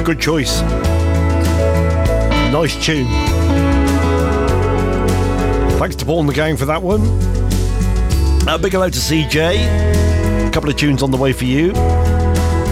Good choice. Nice tune. Thanks to Paul and the gang for that one. Big hello to CJ. A couple of tunes on the way for you.